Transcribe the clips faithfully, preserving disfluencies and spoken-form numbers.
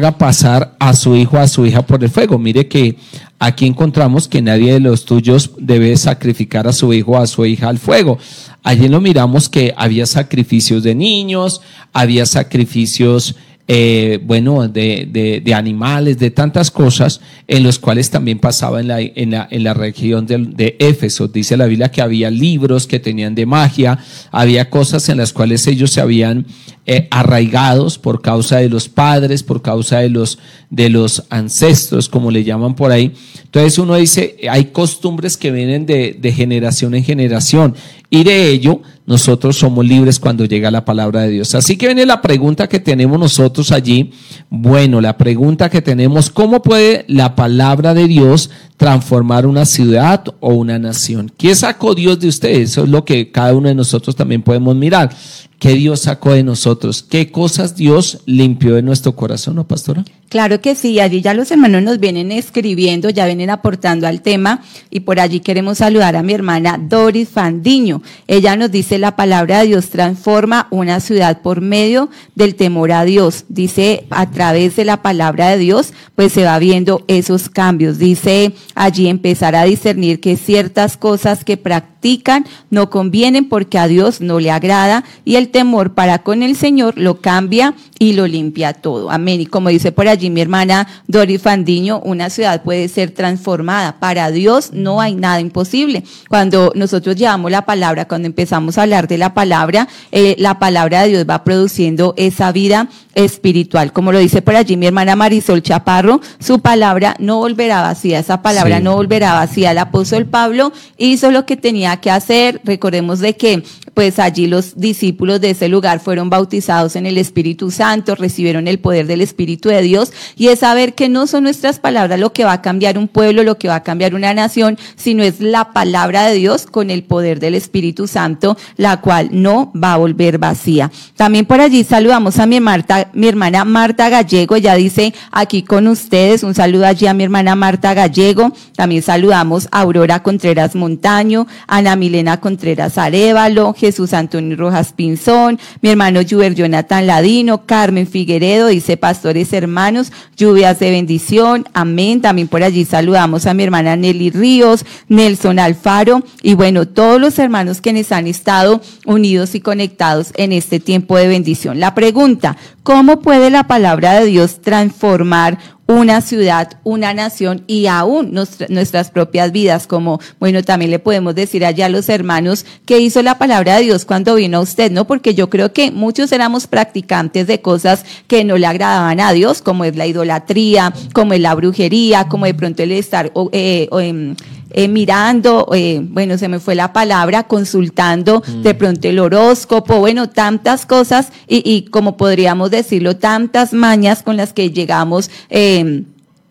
haga pasar a su hijo o a su hija por el fuego. Mire que aquí encontramos que nadie de los tuyos debe sacrificar a su hijo o a su hija al fuego. Allí lo miramos que había sacrificios de niños, había sacrificios Eh, bueno, de, de, de animales, de tantas cosas, en los cuales también pasaba en la, en la, en la región de, de Éfeso. Dice la Biblia que había libros que tenían de magia, había cosas en las cuales ellos se habían eh, arraigados por causa de los padres, por causa de los, de los ancestros, como le llaman por ahí. Entonces uno dice, hay costumbres que vienen de, de generación en generación, y de ello nosotros somos libres cuando llega la palabra de Dios. Así que viene la pregunta que tenemos nosotros allí. Bueno, la pregunta que tenemos, ¿cómo puede la palabra de Dios transformar una ciudad o una nación? ¿Qué sacó Dios de ustedes? Eso es lo que cada uno de nosotros también podemos mirar. ¿Qué Dios sacó de nosotros? ¿Qué cosas Dios limpió de nuestro corazón, no, pastora? Claro que sí, allí ya los hermanos nos vienen escribiendo, ya vienen aportando al tema, y por allí queremos saludar a mi hermana Doris Fandiño. Ella nos dice, la palabra de Dios transforma una ciudad por medio del temor a Dios. Dice, a través de la palabra de Dios, pues se va viendo esos cambios. Dice allí, empezar a discernir que ciertas cosas que practican no convienen porque a Dios no le agrada, y el temor para con el Señor lo cambia y lo limpia todo. Amén. Y como dice por allí mi hermana Doris Fandiño, una ciudad puede ser transformada. Para Dios no hay nada imposible. Cuando nosotros llevamos la palabra, cuando empezamos a hablar de la palabra, eh, la palabra de Dios va produciendo esa vida espiritual. Como lo dice por allí mi hermana Marisol Chaparro, su palabra no volverá vacía, esa palabra sí. no volverá vacía. El apóstol Pablo hizo lo que tenía que hacer. Recordemos de que pues allí los discípulos de ese lugar fueron bautizados en el Espíritu Santo, recibieron el poder del Espíritu de Dios, y es saber que no son nuestras palabras lo que va a cambiar un pueblo, lo que va a cambiar una nación, sino es la palabra de Dios con el poder del Espíritu Santo, la cual no va a volver vacía. También por allí saludamos a mi, Marta, mi hermana Marta Gallego. Ella dice, aquí con ustedes, un saludo allí a mi hermana Marta Gallego. También saludamos a Aurora Contreras Montaño, Ana Milena Contreras Arévalo, Jesús Antonio Rojas Pinzón, mi hermano Juber Jonathan Ladino, Carmen Figueredo, dice, pastores hermanos, lluvias de bendición, amén. También por allí saludamos a mi hermana Nelly Ríos, Nelson Alfaro, y bueno, todos los hermanos quienes han estado unidos y conectados en este tiempo de bendición. La pregunta, ¿cómo puede la palabra de Dios transformar una ciudad, una nación y aún nuestra, nuestras propias vidas? Como, bueno, también le podemos decir allá a los hermanos que hizo la palabra de Dios cuando vino a usted, ¿no? Porque yo creo que muchos éramos practicantes de cosas que no le agradaban a Dios, como es la idolatría, como es la brujería, como de pronto el estar eh, eh, eh, mirando, eh, bueno, se me fue la palabra, consultando mm. de pronto el horóscopo, bueno, tantas cosas y, y como podríamos decirlo, tantas mañas con las que llegamos eh,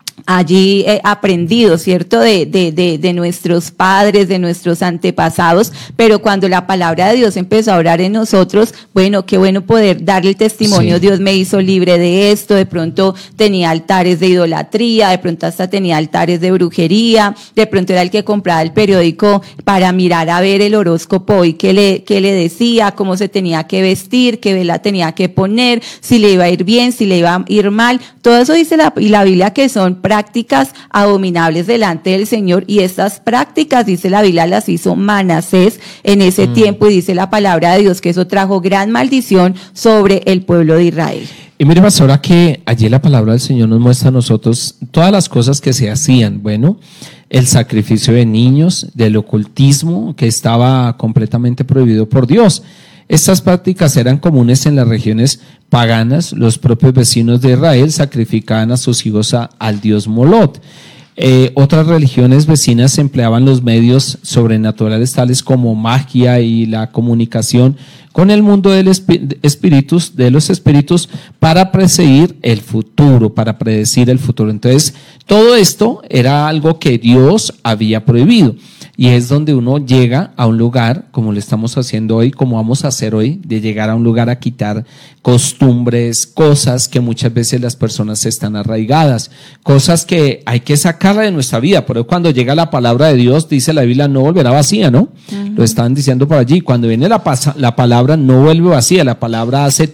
allí eh, aprendido, ¿cierto? De, de, de, de nuestros padres, de nuestros antepasados, pero cuando la palabra de Dios empezó a orar en nosotros, bueno, qué bueno poder darle el testimonio, sí. Dios me hizo libre de esto, de pronto tenía altares de idolatría, de pronto hasta tenía altares de brujería, de pronto era el que compraba el periódico para mirar a ver el horóscopo y qué le, qué le decía, cómo se tenía que vestir, qué vela tenía que poner, si le iba a ir bien, si le iba a ir mal, todo eso dice la, y la Biblia que son prácticas abominables delante del Señor, y estas prácticas, dice la Biblia, las hizo Manasés en ese mm. tiempo, y dice la palabra de Dios que eso trajo gran maldición sobre el pueblo de Israel. Y mire, pastora, que allí la palabra del Señor nos muestra a nosotros todas las cosas que se hacían. Bueno, el sacrificio de niños, del ocultismo, que estaba completamente prohibido por Dios. Estas prácticas eran comunes en las regiones paganas. Los propios vecinos de Israel sacrificaban a sus hijos a, al dios Molot. Eh, otras religiones vecinas empleaban los medios sobrenaturales tales como magia y la comunicación con el mundo de los espíritus, de los espíritus para predecir el futuro, para predecir el futuro. Entonces, todo esto era algo que Dios había prohibido. Y es donde uno llega a un lugar, como lo estamos haciendo hoy, como vamos a hacer hoy, de llegar a un lugar a quitar costumbres, cosas que muchas veces las personas están arraigadas, cosas que hay que sacarla de nuestra vida. Pero cuando llega la palabra de Dios, dice la Biblia, no volverá vacía, ¿no? Uh-huh. Lo están diciendo por allí. Cuando viene la, la palabra, no vuelve vacía, la palabra hace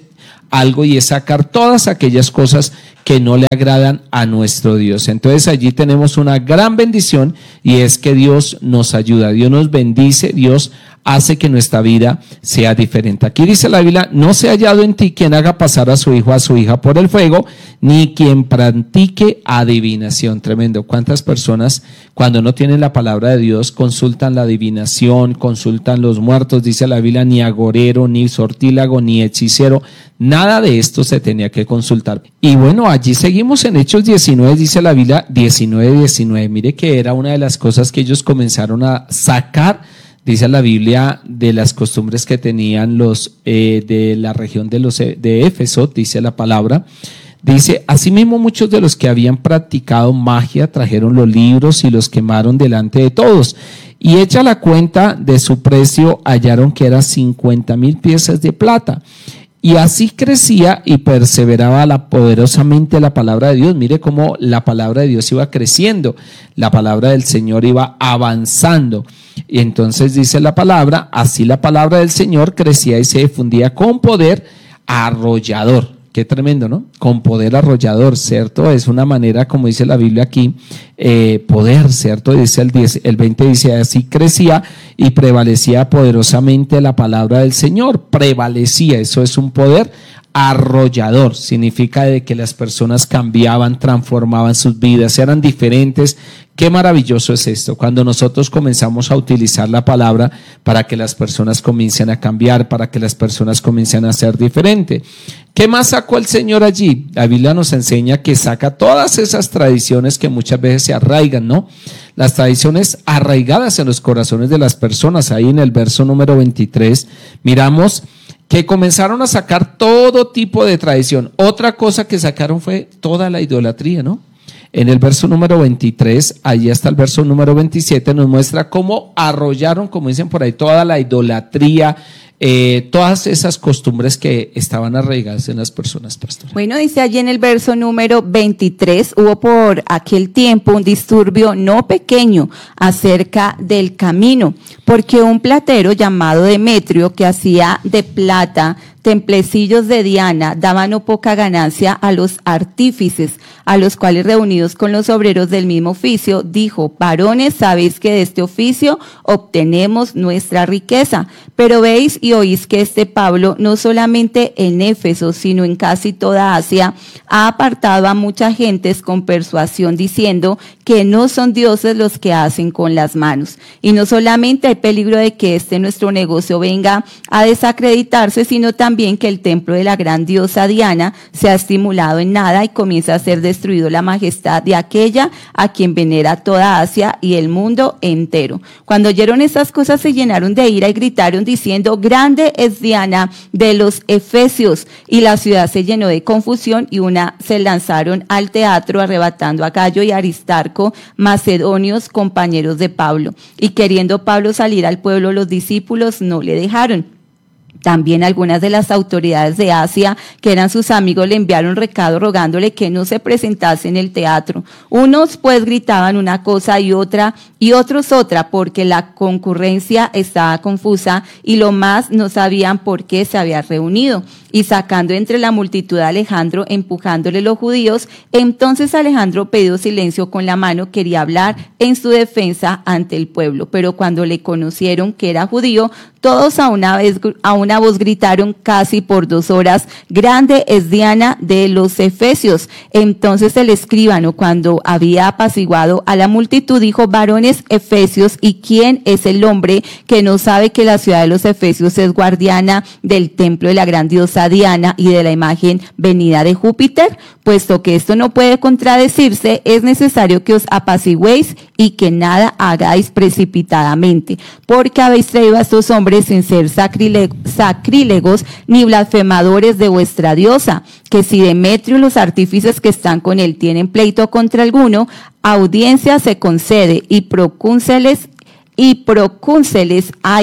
algo, y es sacar todas aquellas cosas que no le agradan a nuestro Dios. Entonces allí tenemos una gran bendición, y es que Dios nos ayuda, Dios nos bendice, Dios hace que nuestra vida sea diferente. Aquí dice la Biblia: no se ha hallado en ti quien haga pasar a su hijo o a su hija por el fuego, ni quien practique adivinación. Tremendo. ¿Cuántas personas, cuando no tienen la palabra de Dios, consultan la adivinación, consultan los muertos? Dice la Biblia: ni agorero, ni sortílago, ni hechicero, nada de esto se tenía que consultar. Y bueno, allí seguimos en Hechos diecinueve, dice la Biblia diecinueve, diecinueve. Mire que era una de las cosas que ellos comenzaron a sacar, dice la Biblia, de las costumbres que tenían los eh, de la región de los de Éfeso, dice la palabra. Dice: asimismo muchos de los que habían practicado magia trajeron los libros y los quemaron delante de todos. Y hecha la cuenta de su precio, hallaron que eran cincuenta mil piezas de plata. Y así crecía y perseveraba la, poderosamente la palabra de Dios. Mire cómo la palabra de Dios iba creciendo, la palabra del Señor iba avanzando. Y entonces dice la palabra: así la palabra del Señor crecía y se difundía con poder arrollador. Qué tremendo, ¿no? Con poder arrollador, ¿cierto? Es una manera, como dice la Biblia aquí, eh, poder, ¿cierto? Dice el, diez, el veinte, dice: así crecía y prevalecía poderosamente la palabra del Señor. Prevalecía, eso es un poder arrollador, significa de que las personas cambiaban, transformaban sus vidas, eran diferentes. Qué maravilloso es esto, cuando nosotros comenzamos a utilizar la palabra para que las personas comiencen a cambiar, para que las personas comiencen a ser diferentes. ¿Qué más sacó el Señor allí? La Biblia nos enseña que saca todas esas tradiciones que muchas veces se arraigan, ¿no? Las tradiciones arraigadas en los corazones de las personas. Ahí en el verso número veintitrés miramos que comenzaron a sacar todo tipo de tradición. Otra cosa que sacaron fue toda la idolatría, ¿no? En el verso número veintitrés, allí hasta el verso número veintisiete, nos muestra cómo arrollaron, como dicen por ahí, toda la idolatría, eh, todas esas costumbres que estaban arraigadas en las personas, pastor. Bueno, dice allí en el verso número veintitrés: hubo por aquel tiempo un disturbio no pequeño acerca del camino, porque un platero llamado Demetrio, que hacía de plata templecillos de Diana, daba no poca ganancia a los artífices, a los cuales, reunidos con los obreros del mismo oficio, dijo: varones, sabéis que de este oficio obtenemos nuestra riqueza, pero veis y oís que este Pablo, no solamente en Éfeso, sino en casi toda Asia, ha apartado a muchas gentes con persuasión, diciendo que no son dioses los que hacen con las manos. Y no solamente hay peligro de que este nuestro negocio venga a desacreditarse, sino también que el templo de la gran diosa Diana se ha estimulado en nada y comienza a ser destruido la majestad de aquella a quien venera toda Asia y el mundo entero. Cuando oyeron estas cosas, se llenaron de ira y gritaron diciendo: grande es Diana de los Efesios. Y la ciudad se llenó de confusión, y una se lanzaron al teatro, arrebatando a Gayo y Aristarco, macedonios, compañeros de Pablo. Y queriendo Pablo salir al pueblo, los discípulos no le dejaron. También algunas de las autoridades de Asia, que eran sus amigos, le enviaron recado rogándole que no se presentase en el teatro. Unos pues gritaban una cosa y otra, y otros otra, porque la concurrencia estaba confusa y lo más no sabían por qué se había reunido. Y sacando entre la multitud a Alejandro, empujándole los judíos, entonces Alejandro, pidió silencio con la mano, quería hablar en su defensa ante el pueblo. Pero cuando le conocieron que era judío, todos a una vez, a una voz gritaron casi por dos horas: grande es Diana de los Efesios. Entonces el escribano, cuando había apaciguado a la multitud, dijo: varones efesios, ¿y quién es el hombre que no sabe que la ciudad de los Efesios es guardiana del templo de la gran diosa Diana y de la imagen venida de Júpiter? Puesto que esto no puede contradecirse, es necesario que os apaciguéis y que nada hagáis precipitadamente, porque habéis traído a estos hombres sin ser sacrílegos, sacrílegos ni blasfemadores de vuestra diosa, que si Demetrio y los artífices que están con él tienen pleito contra alguno, audiencia se concede y procúnceles y procúnceles hay.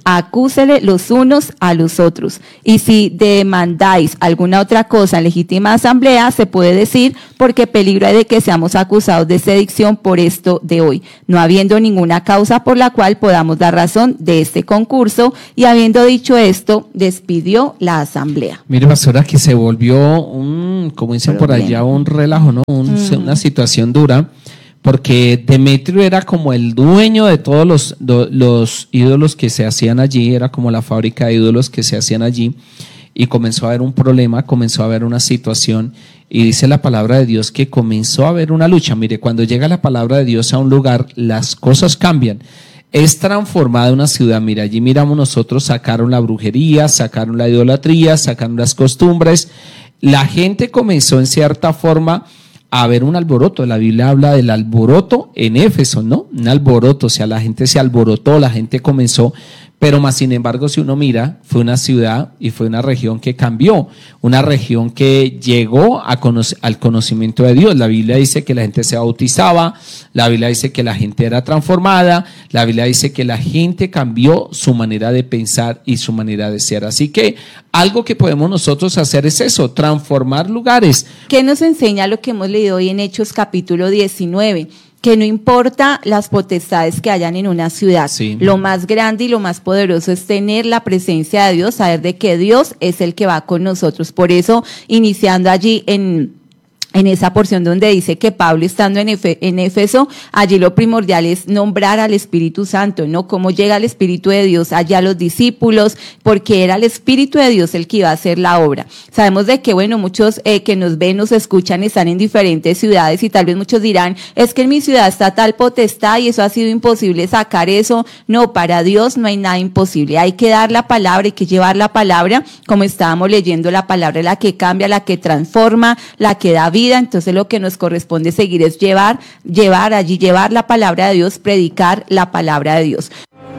acúsele los unos a los otros. Y si demandáis alguna otra cosa en legítima asamblea, se puede decir, porque peligro hay de que seamos acusados de sedición por esto de hoy, no habiendo ninguna causa por la cual podamos dar razón de este concurso. Y habiendo dicho esto, despidió la asamblea. Mire, pastora, que se volvió un, como dicen por allá, un relajo, ¿no? Un, mm. Una situación dura, porque Demetrio era como el dueño de todos los, do, los ídolos que se hacían allí, era como la fábrica de ídolos que se hacían allí, y comenzó a haber un problema, comenzó a haber una situación, y dice la palabra de Dios que comenzó a haber una lucha. Mire, cuando llega la palabra de Dios a un lugar, las cosas cambian. Es transformada una ciudad. Mira, allí miramos nosotros, sacaron la brujería, sacaron la idolatría, sacaron las costumbres. La gente comenzó en cierta forma a ver un alboroto. La Biblia habla del alboroto en Éfeso, ¿no? Un alboroto, o sea, la gente se alborotó, la gente comenzó, pero más sin embargo, si uno mira, fue una ciudad y fue una región que cambió, una región que llegó a conocer, al conocimiento de Dios. La Biblia dice que la gente se bautizaba, la Biblia dice que la gente era transformada, la Biblia dice que la gente cambió su manera de pensar y su manera de ser. Así que algo que podemos nosotros hacer es eso, transformar lugares. ¿Qué nos enseña lo que hemos leído hoy en Hechos capítulo diecinueve? Que no importa las potestades que hayan en una ciudad, sí. Lo más grande y lo más poderoso es tener la presencia de Dios, saber de que Dios es el que va con nosotros. Por eso, iniciando allí en... en esa porción donde dice que Pablo, estando en, Efe, en Éfeso, allí lo primordial es nombrar al Espíritu Santo, ¿no? Cómo llega el Espíritu de Dios allá a los discípulos, porque era el Espíritu de Dios el que iba a hacer la obra. Sabemos de que, bueno, muchos eh, que nos ven, nos escuchan, están en diferentes ciudades y tal vez muchos dirán, es que en mi ciudad está tal potestad y eso ha sido imposible sacar eso. No, para Dios no hay nada imposible. Hay que dar la palabra, hay que llevar la palabra, como estábamos leyendo, la palabra es la que cambia, la que transforma, la que da vida. Entonces lo que nos corresponde seguir es llevar, llevar allí, llevar la palabra de Dios, predicar la palabra de Dios.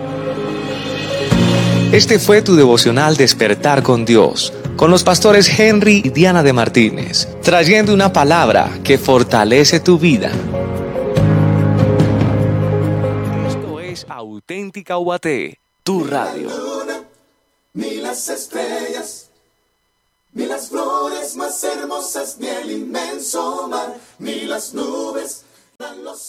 Este fue tu devocional Despertar con Dios, con los pastores Henry y Diana de Martínez, trayendo una palabra que fortalece tu vida. Esto es Auténtica U A T, tu radio. Ni las estrellas, ni las flores más hermosas, ni el inmenso mar, ni las nubes,